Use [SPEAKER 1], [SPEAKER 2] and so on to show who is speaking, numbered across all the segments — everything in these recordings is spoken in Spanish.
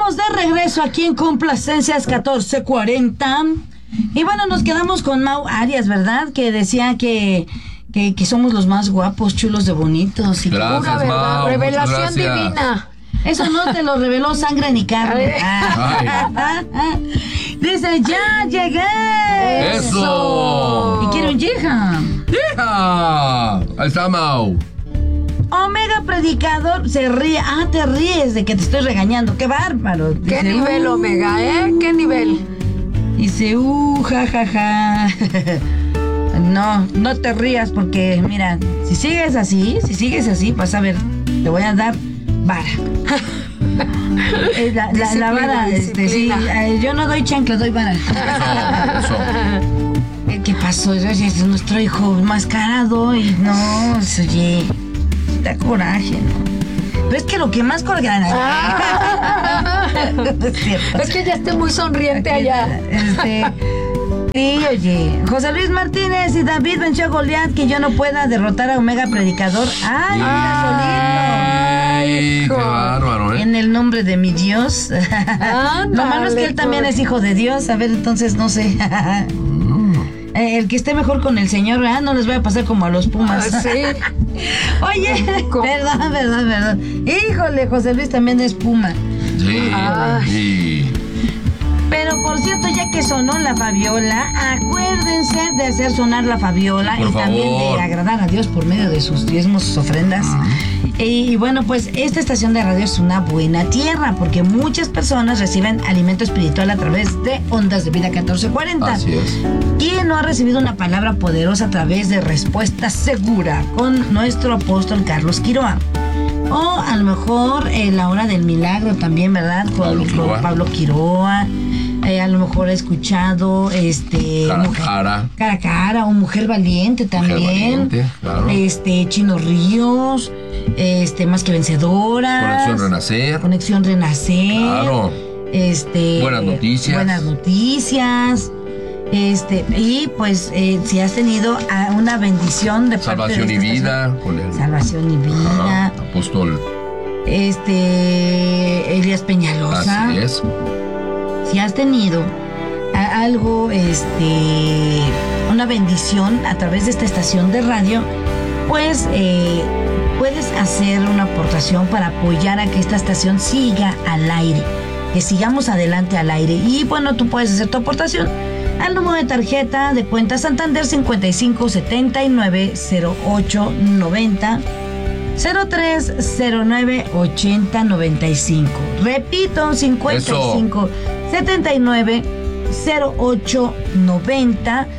[SPEAKER 1] Estamos de regreso aquí en Complacencias 1440. Y bueno, nos quedamos con Mau Arias, ¿verdad? Que decía que somos los más guapos, chulos de bonitos. Y
[SPEAKER 2] gracias,
[SPEAKER 1] pura verdad.
[SPEAKER 2] Mau,
[SPEAKER 3] revelación divina.
[SPEAKER 1] Eso no te lo reveló sangre ni carne. Dice, ya llegué.
[SPEAKER 2] ¡Eso!
[SPEAKER 1] Y quiero un hija.
[SPEAKER 2] ¡Hija! Ahí está, Mau.
[SPEAKER 1] Omega Predicador se ríe. Te ríes de que te estoy regañando. ¡Qué bárbaro!
[SPEAKER 3] ¿Qué nivel, Omega, ¿Qué nivel?
[SPEAKER 1] Dice, jajaja. No te rías porque, mira, si sigues así, vas a ver, te voy a dar vara. La vara, sí, yo no doy chancla, doy vara.
[SPEAKER 2] Eso.
[SPEAKER 1] ¿Qué pasó? Es nuestro hijo mascarado y no, oye, da coraje, ¿no? Pero es que lo que más coraje... Es cierto.
[SPEAKER 3] Es que ya esté muy sonriente allá.
[SPEAKER 1] Sí, oye, José Luis Martínez y David venció a Goliat, que yo no pueda derrotar a Omega Predicador.
[SPEAKER 2] ¡Ay, qué bárbaro,
[SPEAKER 1] En el nombre de mi Dios. Lo malo es que él también es hijo de Dios. A ver, entonces no sé. El que esté mejor con el Señor, no les voy a pasar como a los Pumas.
[SPEAKER 3] Sí.
[SPEAKER 1] Oye, verdad. Híjole, José Luis también es Puma.
[SPEAKER 2] Sí.
[SPEAKER 1] Pero por cierto, ya que sonó la Fabiola, acuérdense de hacer sonar la Fabiola
[SPEAKER 2] por
[SPEAKER 1] y
[SPEAKER 2] favor.
[SPEAKER 1] También de agradar a Dios por medio de sus diezmos, sus ofrendas. Y bueno, pues esta estación de radio es una buena tierra porque muchas personas reciben alimento espiritual a través de Ondas de Vida 1440.
[SPEAKER 2] Así es.
[SPEAKER 1] ¿Quién no ha recibido una palabra poderosa a través de Respuesta Segura con nuestro apóstol Carlos Quiroa? O a lo mejor la hora del milagro también, ¿verdad? Con Pablo Quiroa. A lo mejor he escuchado
[SPEAKER 2] cara
[SPEAKER 1] a cara o Mujer Valiente también.
[SPEAKER 2] Claro.
[SPEAKER 1] Chino Ríos, Más que Vencedoras. Conexión Renacer.
[SPEAKER 2] Claro. Buenas
[SPEAKER 1] noticias. Y pues si has tenido una bendición de
[SPEAKER 2] Salvación y Vida con él.
[SPEAKER 1] Salvación y Vida.
[SPEAKER 2] Apóstol
[SPEAKER 1] Elías Peñalosa.
[SPEAKER 2] Así es.
[SPEAKER 1] Si has tenido algo, una bendición a través de esta estación de radio, pues puedes hacer una aportación para apoyar a que esta estación siga al aire, que sigamos adelante al aire. Y bueno, tú puedes hacer tu aportación al número de tarjeta de cuenta Santander 55 79 08 90 0309 80 95. Repito, 55 79 08 90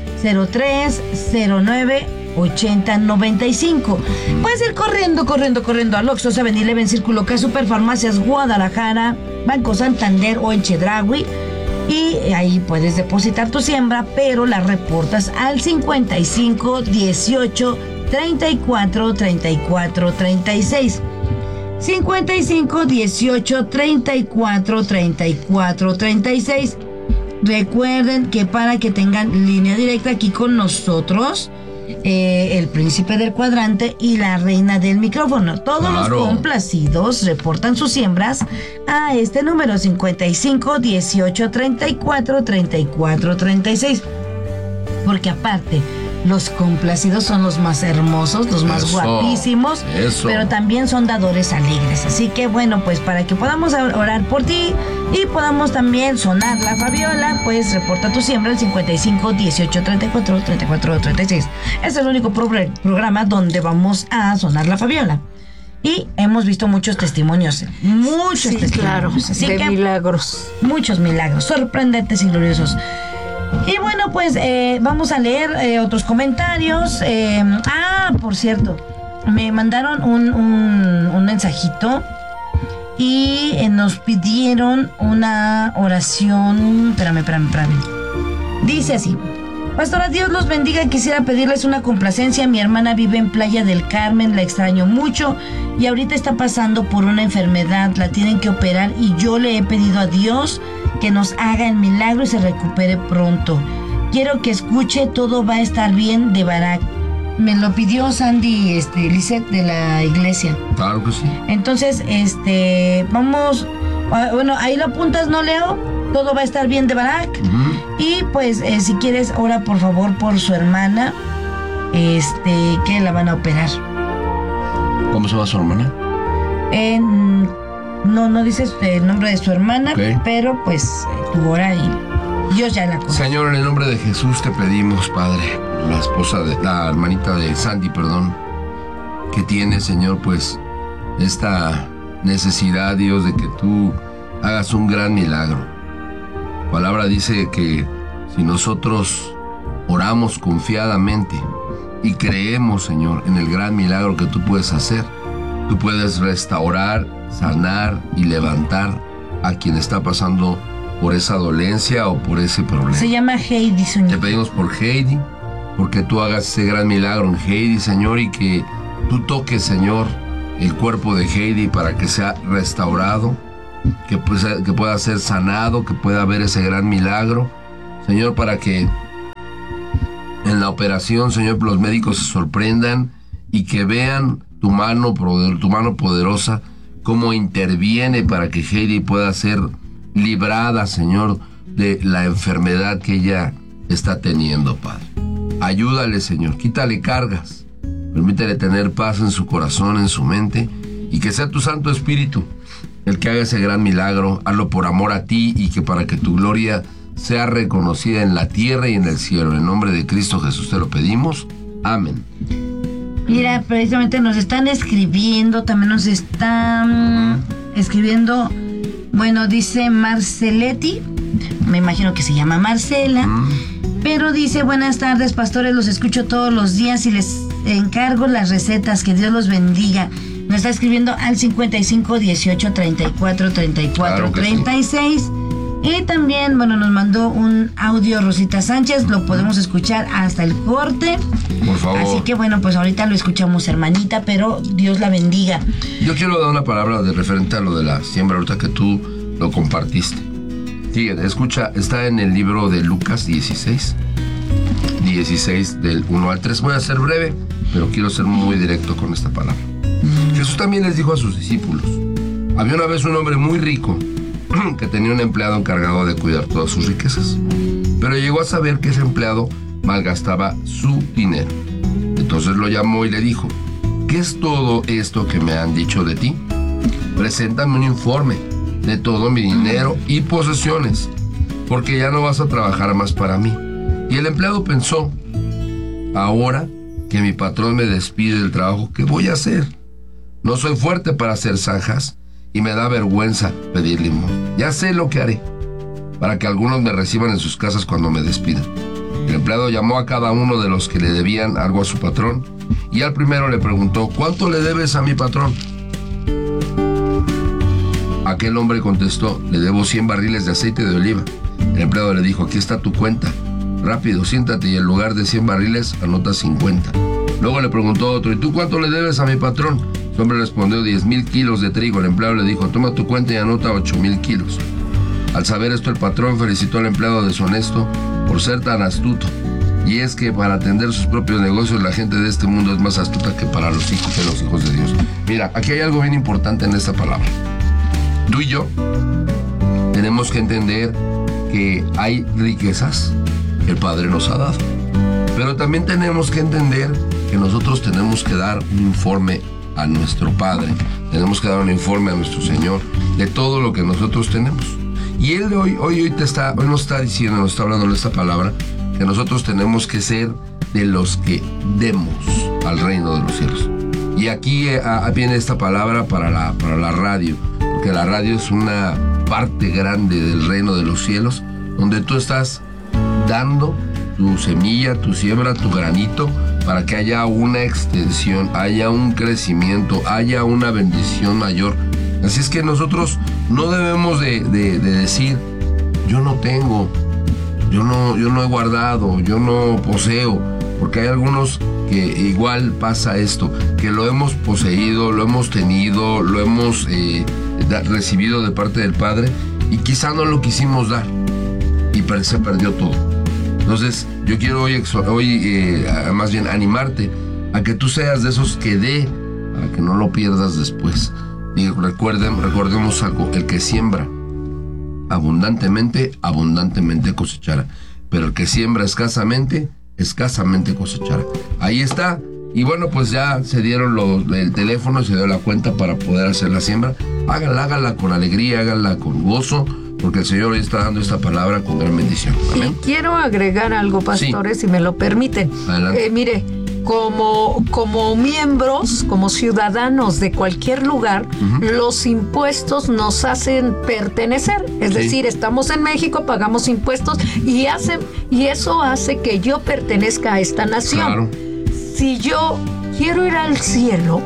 [SPEAKER 1] 0309 80 95. Puedes ir corriendo al Oxxo 7-Eleven, Círculo K, Superfarmacias Guadalajara, Banco Santander o en Chedraui. Y ahí puedes depositar tu siembra, pero la reportas al 55 18 34 34 36. 55 18 34 34 36. Recuerden que para que tengan línea directa aquí con nosotros, el príncipe del cuadrante y la reina del micrófono, todos los complacidos reportan sus siembras a este número 55 18 34 34 36. Porque aparte, los complacidos son los más hermosos, los más guapísimos, pero también son dadores alegres. Así que bueno, pues para que podamos orar por ti y podamos también sonar la Fabiola, pues reporta tu siembra al 55 18 34 34 36. Es el único programa donde vamos a sonar la Fabiola. Y hemos visto muchos testimonios.
[SPEAKER 3] Claro,
[SPEAKER 1] así
[SPEAKER 3] de
[SPEAKER 1] que,
[SPEAKER 3] milagros.
[SPEAKER 1] Muchos milagros, sorprendentes y gloriosos. Y bueno, pues vamos a leer otros comentarios. Por cierto, me mandaron un mensajito y nos pidieron una oración. Espérame. Dice así: Pastora, Dios los bendiga. Quisiera pedirles una complacencia. Mi hermana vive en Playa del Carmen, la extraño mucho y ahorita está pasando por una enfermedad, la tienen que operar y yo le he pedido a Dios que nos haga el milagro y se recupere pronto. Quiero que escuche Todo va a estar bien de Barak. Me lo pidió Sandy Lisette de la iglesia.
[SPEAKER 2] Claro que sí.
[SPEAKER 1] Entonces, vamos Bueno, ahí lo apuntas, ¿no, Leo? Todo va a estar bien de Barak. Y pues, si quieres, ora por favor por su hermana, que la van a operar.
[SPEAKER 2] ¿Cómo se llama su hermana?
[SPEAKER 1] No dices el nombre de su hermana, okay. Pero pues tu ora y Dios ya la conoce.
[SPEAKER 2] Señor, en el nombre de Jesús te pedimos, Padre, la hermanita de Sandy, que tiene, Señor, pues esta necesidad, Dios, de que tú hagas un gran milagro. La palabra dice que si nosotros oramos confiadamente y creemos, Señor, en el gran milagro que tú puedes hacer, tú puedes restaurar, sanar y levantar a quien está pasando por esa dolencia o por ese problema.
[SPEAKER 1] Se llama Heidi, Señor.
[SPEAKER 2] Te pedimos por Heidi, porque tú hagas ese gran milagro en Heidi, Señor, y que tú toques, Señor, el cuerpo de Heidi para que sea restaurado, que pueda ser sanado, que pueda haber ese gran milagro, Señor, para que en la operación, Señor, los médicos se sorprendan y que vean tu mano poderosa, cómo interviene para que Heidi pueda ser librada, Señor, de la enfermedad que ella está teniendo, Padre. Ayúdale, Señor, quítale cargas, permítele tener paz en su corazón, en su mente, y que sea tu Santo Espíritu el que haga ese gran milagro. Hazlo por amor a ti y que para que tu gloria sea reconocida en la tierra y en el cielo. En el nombre de Cristo Jesús te lo pedimos. Amén.
[SPEAKER 1] Mira, precisamente nos están escribiendo, también nos están escribiendo, bueno, dice Marceletti, me imagino que se llama Marcela, pero dice: buenas tardes, pastores, los escucho todos los días y les encargo las recetas, que Dios los bendiga. Nos está escribiendo al 55 18 34 34 36. Sí. Y también, bueno, nos mandó un audio Rosita Sánchez, lo podemos escuchar hasta el corte.
[SPEAKER 2] Por favor.
[SPEAKER 1] Así que bueno, pues ahorita lo escuchamos, hermanita, pero Dios la bendiga.
[SPEAKER 2] Yo quiero dar una palabra de referente a lo de la siembra, ahorita que tú lo compartiste. Sí, escucha, está en el libro de Lucas 16 del 1 al 3. Voy a ser breve, pero quiero ser muy directo con esta palabra. Jesús también les dijo a sus discípulos: había una vez un hombre muy rico que tenía un empleado encargado de cuidar todas sus riquezas, pero llegó a saber que ese empleado malgastaba su dinero. Entonces lo llamó y le dijo: ¿qué es todo esto que me han dicho de ti? Preséntame un informe de todo mi dinero y posesiones, porque ya no vas a trabajar más para mí. Y el empleado pensó: ahora que mi patrón me despide del trabajo, ¿qué voy a hacer? No soy fuerte para hacer zanjas y me da vergüenza pedir limón. Ya sé lo que haré para que algunos me reciban en sus casas cuando me despidan. El empleado llamó a cada uno de los que le debían algo a su patrón y al primero le preguntó: ¿cuánto le debes a mi patrón? Aquel hombre contestó: le debo 100 barriles de aceite de oliva. El empleado le dijo: aquí está tu cuenta. Rápido, siéntate y en lugar de 100 barriles, anota 50. Luego le preguntó otro: ¿y tú cuánto le debes a mi patrón? El hombre respondió: 10,000 kilos de trigo. El empleado le dijo: toma tu cuenta y anota 8,000 kilos. Al saber esto, el patrón felicitó al empleado deshonesto por ser tan astuto. Y es que para atender sus propios negocios, la gente de este mundo es más astuta que para los hijos de Dios. Mira, aquí hay algo bien importante en esta palabra. Tú y yo tenemos que entender que hay riquezas que el Padre nos ha dado. Pero también tenemos que entender que nosotros tenemos que dar un informe a nuestro Padre. Tenemos que dar un informe a nuestro Señor de todo lo que nosotros tenemos. Y Él hoy nos está diciendo, nos está hablando en esta palabra, que nosotros tenemos que ser de los que demos al reino de los cielos. Y aquí viene esta palabra para la radio, porque la radio es una parte grande del reino de los cielos, donde tú estás dando tu semilla, tu siembra, tu granito, para que haya una extensión, haya un crecimiento, haya una bendición mayor. Así es que nosotros no debemos de decir: yo no tengo, yo no he guardado, yo no poseo, porque hay algunos que igual pasa esto, que lo hemos poseído, lo hemos tenido, lo hemos recibido de parte del Padre y quizá no lo quisimos dar y se perdió todo. Entonces yo quiero hoy más bien animarte a que tú seas de esos que dé, para que no lo pierdas después. Y recordemos algo, el que siembra abundantemente cosechará. Pero el que siembra escasamente cosechará. Ahí está. Y bueno, pues ya se dieron el teléfono, se dio la cuenta para poder hacer la siembra. Háganla con alegría, háganla con gozo, porque el Señor hoy está dando esta palabra con gran bendición. Amén.
[SPEAKER 3] Y quiero agregar algo, pastores, si me lo permiten.
[SPEAKER 2] Adelante.
[SPEAKER 3] Mire, como miembros, como ciudadanos de cualquier lugar, los impuestos nos hacen pertenecer. Es decir, estamos en México, pagamos impuestos y eso hace que yo pertenezca a esta nación.
[SPEAKER 2] Claro.
[SPEAKER 3] Si yo quiero ir al cielo,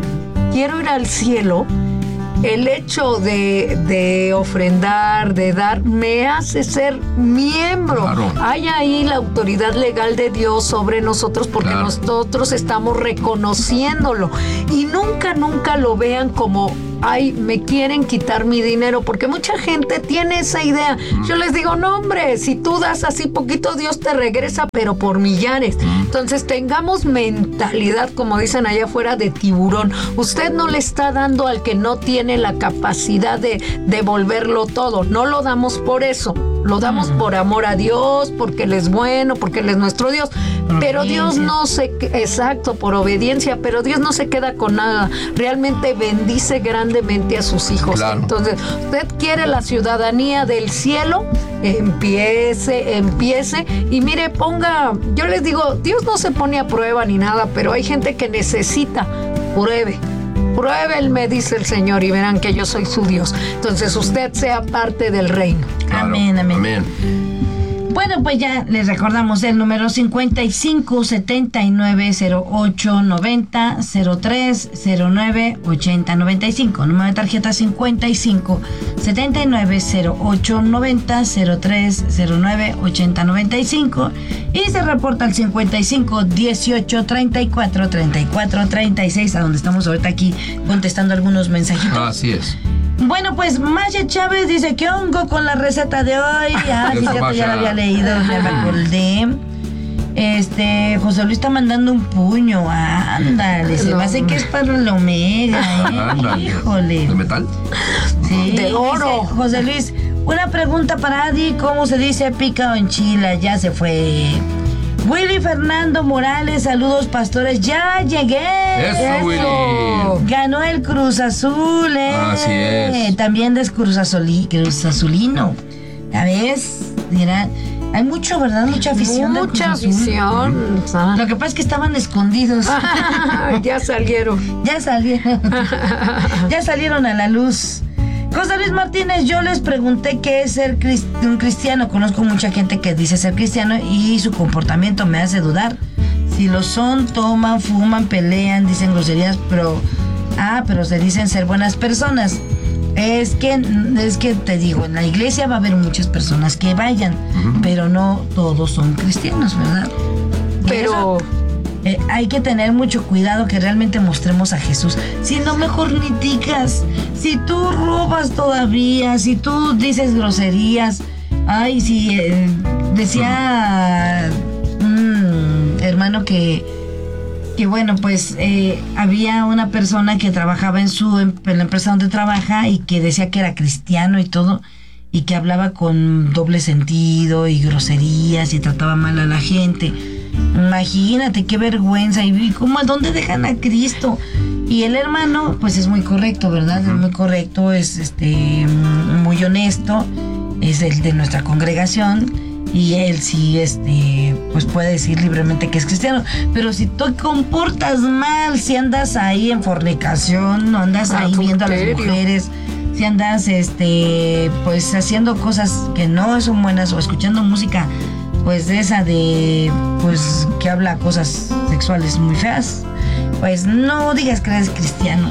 [SPEAKER 3] el hecho de ofrendar, de dar, me hace ser miembro.
[SPEAKER 2] Claro.
[SPEAKER 3] Hay ahí la autoridad legal de Dios sobre nosotros porque nosotros estamos reconociéndolo. Y nunca lo vean como, ay, me quieren quitar mi dinero, porque mucha gente tiene esa idea. Yo les digo, no, hombre, si tú das así poquito, Dios te regresa, pero por millares. Entonces tengamos mentalidad, como dicen allá afuera, de tiburón. Usted no le está dando al que no tiene la capacidad de devolverlo todo. No lo damos por eso. Lo damos por amor a Dios, porque Él es bueno, porque Él es nuestro Dios. Pero Dios no por obediencia, pero Dios no se queda con nada. Realmente bendice grandemente a sus hijos.
[SPEAKER 2] Claro.
[SPEAKER 3] Entonces, usted quiere la ciudadanía del cielo, empiece. Y mire, yo les digo, Dios no se pone a prueba ni nada, pero hay gente que necesita, pruébenme, dice el Señor, y verán que yo soy su Dios. Entonces usted sea parte del reino.
[SPEAKER 2] Claro.
[SPEAKER 1] Amén. Bueno, pues ya les recordamos el número 55 79 08 90 03 09 80 95. Número de tarjeta 55 79 08 90 03 09 80 95. Y se reporta al 55 18 34 34 36, a donde estamos ahorita aquí contestando algunos mensajitos.
[SPEAKER 2] Así es.
[SPEAKER 1] Bueno, pues Maya Chávez dice, ¿qué hongo con la receta de hoy? Fíjate, ya la había leído, ya me acordé. José Luis está mandando un puño. Ándale, se me hace que es para el Omega,
[SPEAKER 2] Ándale.
[SPEAKER 1] Híjole.
[SPEAKER 2] ¿De metal?
[SPEAKER 1] Sí,
[SPEAKER 3] De oro.
[SPEAKER 1] dice José Luis, una pregunta para Adi, ¿cómo se dice pica o enchila? Ya se fue. Willy Fernando Morales, saludos pastores, ya llegué.
[SPEAKER 2] Eso, Willy.
[SPEAKER 1] Ganó el Cruz Azul,
[SPEAKER 2] Así es.
[SPEAKER 1] También es Cruz Azulino. ¿Ya ves? Mira, hay mucho, ¿verdad? Mucha afición.
[SPEAKER 3] Mucha afición.
[SPEAKER 1] Lo que pasa es que estaban escondidos.
[SPEAKER 3] Ya salieron.
[SPEAKER 1] Ya salieron a la luz. José Luis Martínez, yo les pregunté qué es ser un cristiano. Conozco mucha gente que dice ser cristiano y su comportamiento me hace dudar. Si lo son, toman, fuman, pelean, dicen groserías, pero se dicen ser buenas personas. Es que te digo, en la iglesia va a haber muchas personas que vayan, pero no todos son cristianos, ¿verdad?
[SPEAKER 3] Pero
[SPEAKER 1] hay que tener mucho cuidado que realmente mostremos a Jesús. Si no, mejor ni digas. Si tú robas todavía, si tú dices groserías. Ay, sí, decía un hermano que bueno, pues había una persona que trabajaba en la empresa donde trabaja y que decía que era cristiano y todo, y que hablaba con doble sentido y groserías y trataba mal a la gente. Imagínate qué vergüenza. Y cómo, ¿dónde dejan a Cristo? Y el hermano, pues es muy correcto, ¿verdad? Es muy correcto, es muy honesto, es el de nuestra congregación, y él sí pues puede decir libremente que es cristiano. Pero si tú comportas mal, si andas ahí en fornicación, no andas ahí viendo a las mujeres, si andas pues haciendo cosas que no son buenas, o escuchando música pues de esa pues que habla cosas sexuales muy feas, pues no digas que eres cristiano.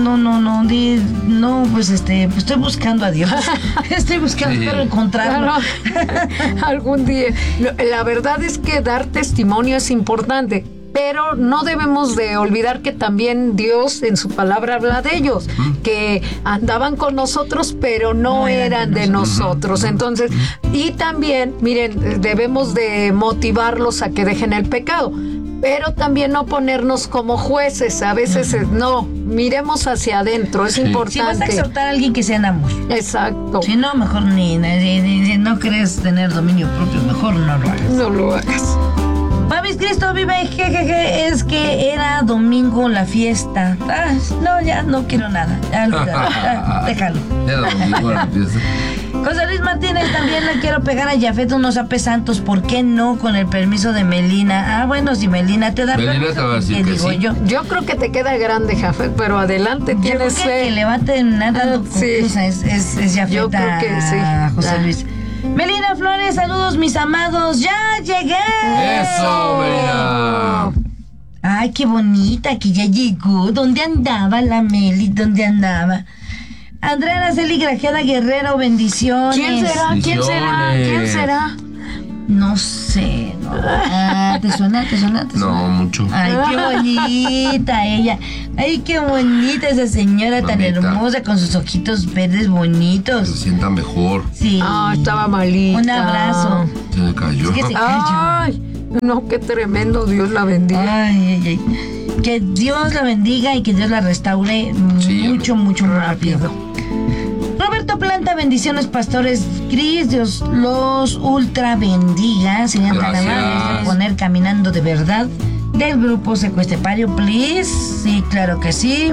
[SPEAKER 1] No, pues estoy buscando a Dios. Espero encontrarlo.
[SPEAKER 3] Claro. Algún día. La verdad es que dar testimonio es importante, pero no debemos de olvidar que también Dios en su palabra habla de ellos, que andaban con nosotros, pero no eran de nosotros. Entonces, y también, miren, debemos de motivarlos a que dejen el pecado. Pero también no ponernos como jueces. A veces no, miremos hacia adentro, es importante.
[SPEAKER 1] Si vas a exhortar a alguien que sea en amor.
[SPEAKER 3] Exacto.
[SPEAKER 1] Si no, mejor ni no crees tener dominio propio, mejor no lo hagas.
[SPEAKER 3] No lo hagas.
[SPEAKER 1] Pavis Cristo vive, jejeje, es que era domingo la fiesta. No, ya no quiero nada. Ya, déjalo.
[SPEAKER 2] Era domingo la fiesta.
[SPEAKER 1] José Luis Martínez, también le quiero pegar a Jafet unos apes santos. ¿Por qué no? Con el permiso de Melina. Bueno, si Melina te da
[SPEAKER 2] Melina
[SPEAKER 1] permiso,
[SPEAKER 2] te va a decir
[SPEAKER 1] ¿qué
[SPEAKER 2] que
[SPEAKER 1] digo
[SPEAKER 2] sí.
[SPEAKER 1] yo?
[SPEAKER 3] Creo que te queda grande, Jafet, pero adelante, tienes
[SPEAKER 1] Que le va a terminar dando
[SPEAKER 3] sí.
[SPEAKER 1] confusa, es Jafet.
[SPEAKER 3] Yo creo que sí.
[SPEAKER 1] José Luis. Melina Flores, saludos mis amados. ¡Ya llegué!
[SPEAKER 2] ¡Eso, Melina!
[SPEAKER 1] Ay, qué bonita que ya llegó. ¿Dónde andaba la Meli? ¿Dónde andaba? Andrea Araceli Grajeda Guerrero, bendiciones.
[SPEAKER 3] ¿Quién será? ¿Quién será? ¿Quién será?
[SPEAKER 1] No sé, no. ¿Te suena?
[SPEAKER 2] No, mucho.
[SPEAKER 1] Ay, qué bonita ella. Ay, qué bonita esa señora tan
[SPEAKER 2] Mamita.
[SPEAKER 1] hermosa con sus ojitos verdes
[SPEAKER 2] Que se
[SPEAKER 1] bonitos.
[SPEAKER 2] sienta mejor.
[SPEAKER 1] Sí.
[SPEAKER 3] Estaba malita.
[SPEAKER 1] Un abrazo.
[SPEAKER 2] Se me cayó.
[SPEAKER 1] Es que se cayó.
[SPEAKER 3] Ay, no, qué tremendo, Dios la bendiga.
[SPEAKER 1] Ay. Que Dios la bendiga y que Dios la restaure
[SPEAKER 2] Sí,
[SPEAKER 1] mucho rápido. Roberto Planta, bendiciones, pastores. Cris, Dios los ultra bendiga. Serían tan
[SPEAKER 2] Gracias.
[SPEAKER 1] amables de poner Caminando de Verdad del grupo Secuestepario, please. Sí, claro que sí.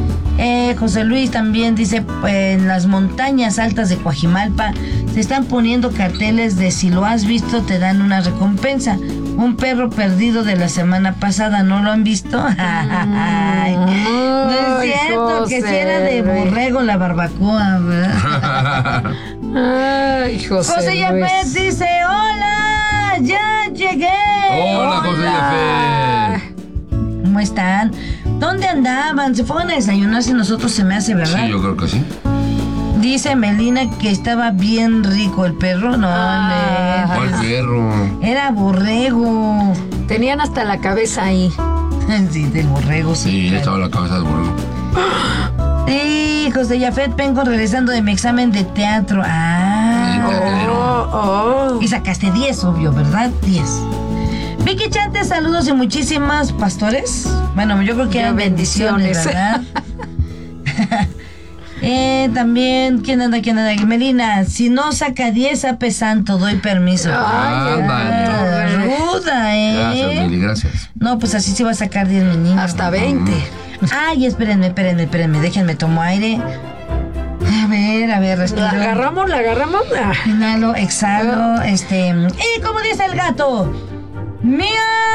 [SPEAKER 1] José Luis también dice, en las montañas altas de Coajimalpa se están poniendo carteles de si lo has visto te dan una recompensa. Un perro perdido de la semana pasada, ¿no lo han visto? Ay, no es cierto,
[SPEAKER 3] José,
[SPEAKER 1] que si era de borrego la barbacoa, ¿verdad?
[SPEAKER 3] Ay,
[SPEAKER 1] José Yapet dice, hola, ya llegué.
[SPEAKER 2] Hola, José Yapet.
[SPEAKER 1] ¿Cómo están? ¿Dónde andaban? ¿Se fueron a desayunar si nosotros se me hace, verdad?
[SPEAKER 2] Sí, yo creo que sí.
[SPEAKER 1] Dice Melina que estaba bien rico el perro. No,
[SPEAKER 2] ¿Cuál perro?
[SPEAKER 1] era borrego.
[SPEAKER 3] Tenían hasta la cabeza ahí.
[SPEAKER 1] Sí, del borrego, sí.
[SPEAKER 2] Sí,
[SPEAKER 1] claro.
[SPEAKER 2] estaba la cabeza del borrego.
[SPEAKER 1] Sí, José Yafet, vengo regresando de mi examen de teatro. Y sacaste 10, obvio, ¿verdad? 10. Vicky Chantes, saludos y muchísimas pastores. Bueno, yo creo que eran bendiciones, ¿verdad? También, ¿quién anda? Melina, si no saca 10 a Santo, doy permiso. Ruda,
[SPEAKER 2] Gracias, Meli, gracias.
[SPEAKER 1] No, pues así se va a sacar 10 mi niño.
[SPEAKER 3] Hasta 20.
[SPEAKER 1] Ay, espérenme, déjenme tomo aire. A ver, respiro.
[SPEAKER 3] ¿La agarramos?
[SPEAKER 1] Inhalo, exhalo, y como dice el gato, ¡miau!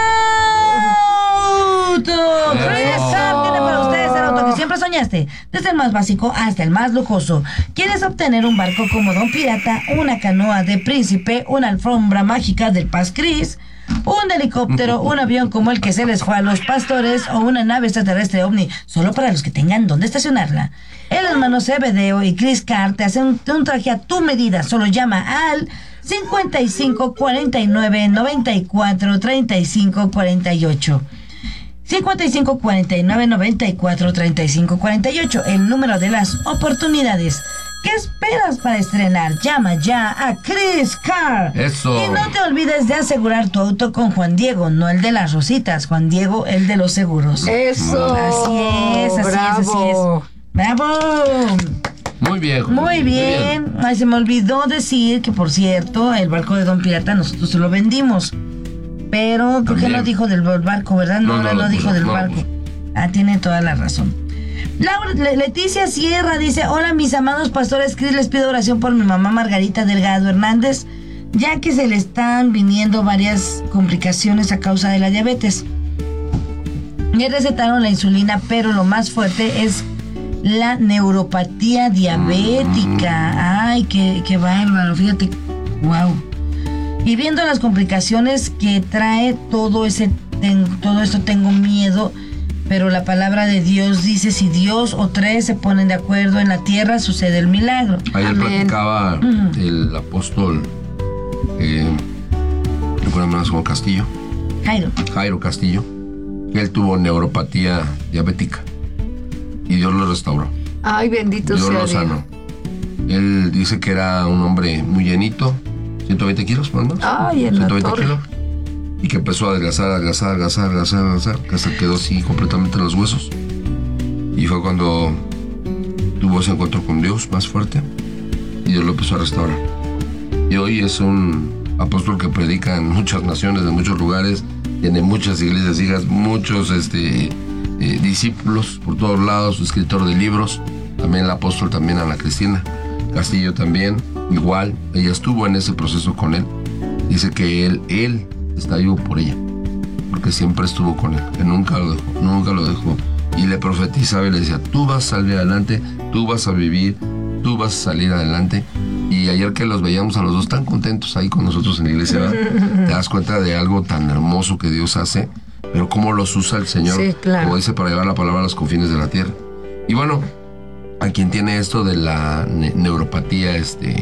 [SPEAKER 1] Criscar tiene para ustedes el auto que siempre soñaste, desde el más básico hasta el más lujoso. ¿Quieres obtener un barco como Don Pirata, una canoa de príncipe, una alfombra mágica del Paz Cris, un helicóptero, un avión como el que se les fue a los pastores o una nave extraterrestre ovni, solo para los que tengan dónde estacionarla? El hermano Cebedeo y Chris Carr te hacen un traje a tu medida. Solo llama al 55 49 94 35 48. 55 49 94 35 48, el número de las oportunidades. ¿Qué esperas para estrenar? Llama ya a Chris Carr.
[SPEAKER 2] Eso.
[SPEAKER 1] Y no te olvides de asegurar tu auto con Juan Diego, no el de las rositas, Juan Diego, el de los seguros.
[SPEAKER 3] Eso.
[SPEAKER 1] Así es.
[SPEAKER 3] Bravo.
[SPEAKER 1] ¡Bravo!
[SPEAKER 2] Muy bien.
[SPEAKER 1] Muy bien. Ay, se me olvidó decir que, por cierto, el barco de Don Pirata nosotros se lo vendimos. Pero creo que no dijo del barco, ¿verdad? No dijo del barco. Tiene toda la razón. Leticia Sierra dice, hola mis amados pastores Cris, les pido oración por mi mamá Margarita Delgado Hernández, ya que se le están viniendo varias complicaciones a causa de la diabetes. Me recetaron la insulina, pero lo más fuerte es la neuropatía diabética. Ay, qué bárbaro, fíjate. Wow. Y viendo las complicaciones que trae todo esto, tengo miedo. Pero la palabra de Dios dice, si 2 o 3 se ponen de acuerdo en la tierra, sucede el milagro.
[SPEAKER 2] Ayer platicaba el apóstol, recuérdame más como Castillo. Jairo Castillo, que él tuvo neuropatía diabética. Y Dios lo restauró.
[SPEAKER 3] Ay, bendito
[SPEAKER 2] Dios
[SPEAKER 3] sea
[SPEAKER 2] lo
[SPEAKER 3] Dios.
[SPEAKER 2] sanó. Él dice que era un hombre muy llenito, 120 kilos, más o menos.
[SPEAKER 3] Ay, en la
[SPEAKER 2] 120
[SPEAKER 3] torre.
[SPEAKER 2] kilos. y que empezó a adelgazar, que hasta quedó así completamente en los huesos. Y fue cuando tuvo ese encuentro con Dios más fuerte y Dios lo empezó a restaurar. Y hoy es un apóstol que predica en muchas naciones, en muchos lugares, tiene muchas iglesias, hijas, muchos discípulos por todos lados, escritor de libros. También el apóstol, también Ana Cristina Castillo también, igual, ella estuvo en ese proceso con él. Dice que él está vivo por ella, porque siempre estuvo con él, que nunca lo dejó. Y le profetizaba y le decía, tú vas a salir adelante, tú vas a vivir, tú vas a salir adelante. Y ayer que los veíamos a los dos tan contentos ahí con nosotros en la iglesia, ¿verdad? Te das cuenta de algo tan hermoso que Dios hace, pero cómo los usa el Señor,
[SPEAKER 3] sí, claro,
[SPEAKER 2] como dice, para llevar la palabra a los confines de la tierra. Y bueno, a quien tiene esto de la neuropatía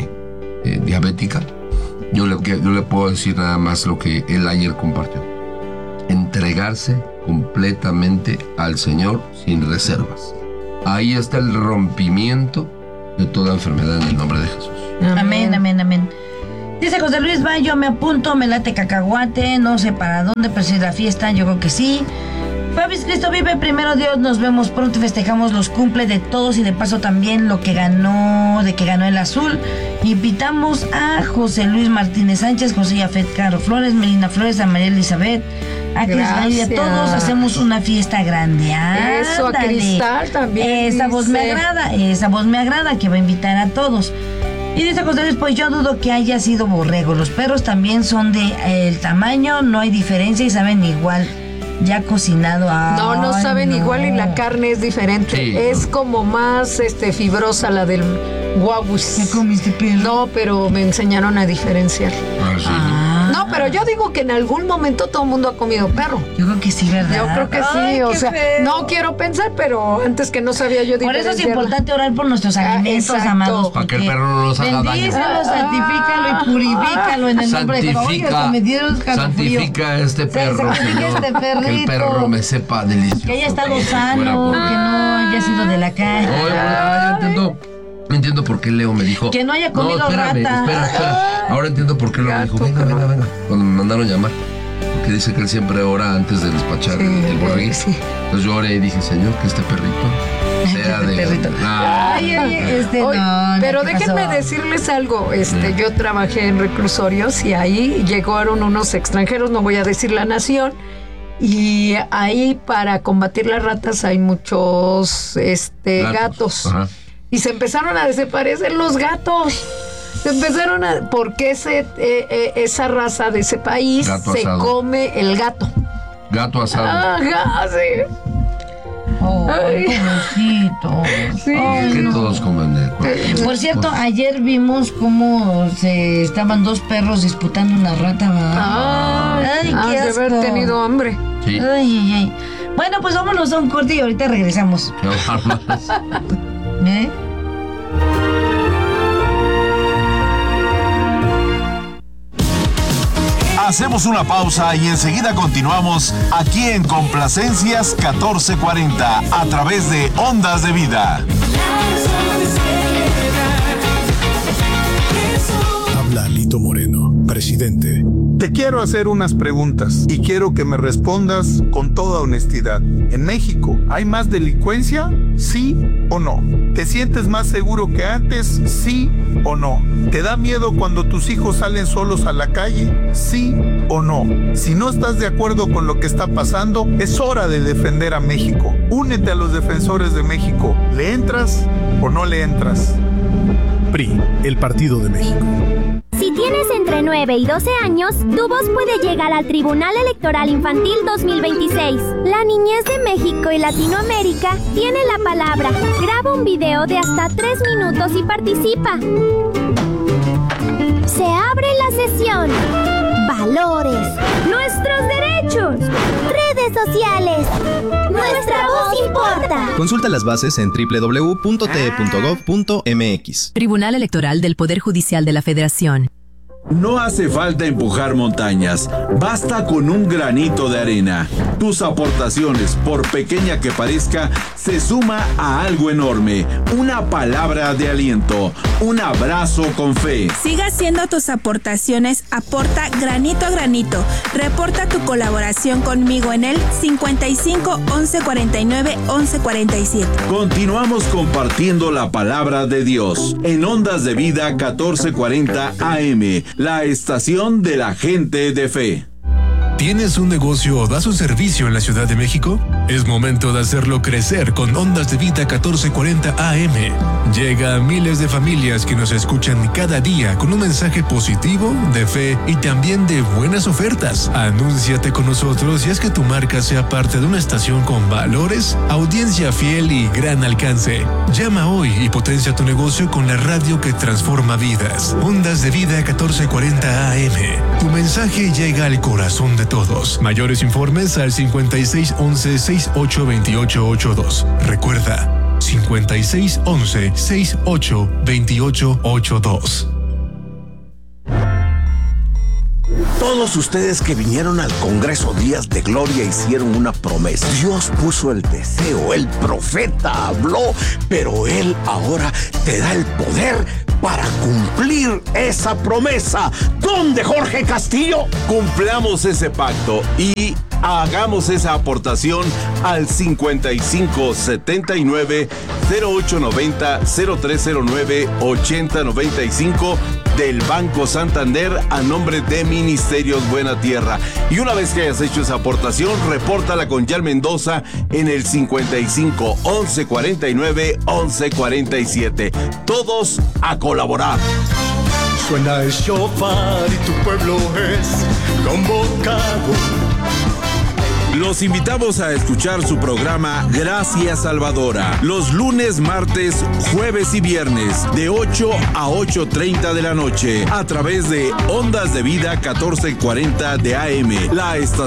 [SPEAKER 2] diabética, yo le puedo decir nada más lo que él ayer compartió: entregarse completamente al Señor sin reservas. Ahí está el rompimiento de toda enfermedad en el nombre de Jesús.
[SPEAKER 1] Amén, amén, amén. Dice José Luis, va, yo me apunto, me late cacahuate, no sé para dónde, pero si es la fiesta, yo creo que sí. Fabis Cristo vive, primero Dios, nos vemos pronto y festejamos los cumples de todos y de paso también lo que ganó, de que ganó el azul. Invitamos a José Luis Martínez Sánchez, José Yafet Caro Flores, Melina Flores, a María Elizabeth, a Cristal y a todos. Hacemos una fiesta grande.
[SPEAKER 3] Eso, a Cristal también.
[SPEAKER 1] Esa voz me agrada, que va a invitar a todos. Y dice José Luis, pues yo dudo que haya sido borrego. Los perros también son de el tamaño, no hay diferencia y saben igual. Ya cocinado.
[SPEAKER 3] No saben igual y la carne es diferente. Sí, es como más fibrosa la del guaguis.
[SPEAKER 1] ¿Qué comiste, perro?
[SPEAKER 3] No, pero me enseñaron a diferenciar.
[SPEAKER 2] Sí.
[SPEAKER 3] No, pero yo digo que en algún momento todo el mundo ha comido perro.
[SPEAKER 1] Yo creo que sí, ¿verdad?
[SPEAKER 3] Yo creo que sí, o sea, feo. No quiero pensar, pero antes que no sabía yo
[SPEAKER 1] diferenciar. Por eso es importante orar por nuestros alimentos, amados.
[SPEAKER 2] Para que el perro no nos haga daño.
[SPEAKER 1] Bendícelo, santifícalo y purifícalo en el nombre de Jesús.
[SPEAKER 2] Santifica este perro.
[SPEAKER 1] Santifica este perrito.
[SPEAKER 2] Que el perro me sepa delicioso.
[SPEAKER 1] Que haya estado sano, que no haya sido de la calle.
[SPEAKER 2] No entiendo por qué Leo me dijo
[SPEAKER 1] que no haya comido
[SPEAKER 2] rata. Espera. Ahora entiendo por qué Leo me dijo, venga. Cuando me mandaron llamar, porque dice que él siempre ora antes de despachar el borreguito. Sí. Entonces yo oré y dije, Señor, que este perrito sea de...
[SPEAKER 1] perrito.
[SPEAKER 3] Pero déjenme decirles algo. Yo trabajé en reclusorios y ahí llegaron unos extranjeros, no voy a decir la nación. Y ahí para combatir las ratas hay muchos gatos.
[SPEAKER 2] Ajá.
[SPEAKER 3] Y se empezaron a desaparecer los gatos. Porque esa raza de ese país se come el gato.
[SPEAKER 2] Gato asado.
[SPEAKER 3] Ajá, sí.
[SPEAKER 1] Pobrecito.
[SPEAKER 3] Sí.
[SPEAKER 2] Es que todos comen
[SPEAKER 1] Por cierto, ayer vimos cómo estaban dos perros disputando una rata. Ay, qué asco.
[SPEAKER 3] De haber tenido hambre.
[SPEAKER 2] Sí.
[SPEAKER 1] Ay. Bueno, pues vámonos a un corte y ahorita regresamos.
[SPEAKER 4] Hacemos una pausa y enseguida continuamos aquí en Complacencias 1440 a través de Ondas de Vida.
[SPEAKER 5] Habla Lito Moreno, presidente.
[SPEAKER 6] Te quiero hacer unas preguntas y quiero que me respondas con toda honestidad. ¿En México hay más delincuencia? ¿Sí o no? ¿Te sientes más seguro que antes? ¿Sí o no? ¿Te da miedo cuando tus hijos salen solos a la calle? ¿Sí o no? Si no estás de acuerdo con lo que está pasando, es hora de defender a México. Únete a los defensores de México. ¿Le entras o no le entras?
[SPEAKER 5] PRI, el Partido de México.
[SPEAKER 7] Si tienes entre 9 y 12 años, tu voz puede llegar al Tribunal Electoral Infantil 2026. La niñez de México y Latinoamérica tiene la palabra. Graba un video de hasta 3 minutos y participa. Se abre la sesión. Valores. Nuestros derechos. Redes sociales. Nuestra voz importa.
[SPEAKER 8] Consulta las bases en www.te.gov.mx.
[SPEAKER 9] Tribunal Electoral del Poder Judicial de la Federación.
[SPEAKER 8] No hace falta empujar montañas, basta con un granito de arena. Tus aportaciones, por pequeña que parezca, se suma a algo enorme. Una palabra de aliento, un abrazo con fe.
[SPEAKER 9] Siga haciendo tus aportaciones, aporta granito a granito. Reporta tu colaboración conmigo en el 55 11 49 11 47.
[SPEAKER 8] Continuamos compartiendo la palabra de Dios en Ondas de Vida 1440 AM. La estación de la gente de fe.
[SPEAKER 10] ¿Tienes un negocio o das un servicio en la Ciudad de México? Es momento de hacerlo crecer con Ondas de Vida 1440 AM. Llega a miles de familias que nos escuchan cada día con un mensaje positivo, de fe y también de buenas ofertas. Anúnciate con nosotros y haz que tu marca sea parte de una estación con valores, audiencia fiel y gran alcance. Llama hoy y potencia tu negocio con la radio que transforma vidas. Ondas de Vida 1440 AM. Tu mensaje llega al corazón de todos. Mayores informes al 5611-682882. Recuerda, 5611-682882.
[SPEAKER 11] Todos ustedes que vinieron al Congreso Días de Gloria hicieron una promesa. Dios puso el deseo, el profeta habló, pero Él ahora te da el poder para cumplir esa promesa. ¿Dónde, Jorge Castillo?
[SPEAKER 8] Cumplamos ese pacto y hagamos esa aportación al 5579 0890 0309 8095 del Banco Santander a nombre de Ministerios Buena Tierra. Y una vez que hayas hecho esa aportación, repórtala con Yal Mendoza en el 55 11 49 11 47. Todos a colaborar.
[SPEAKER 12] Suena el shofar y tu pueblo es convocado.
[SPEAKER 8] Los invitamos a escuchar su programa Gracias Salvadora, los lunes, martes, jueves y viernes, de 8 a 8:30 de la noche, a través de Ondas de Vida 1440 de AM, la estación